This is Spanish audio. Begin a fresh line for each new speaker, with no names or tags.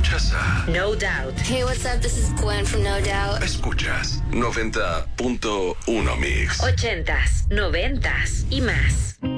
Escuchas a
No Doubt.
Hey, what's up? This is Gwen from No Doubt.
Escuchas 90.1 Mix.
80s, 90s y más.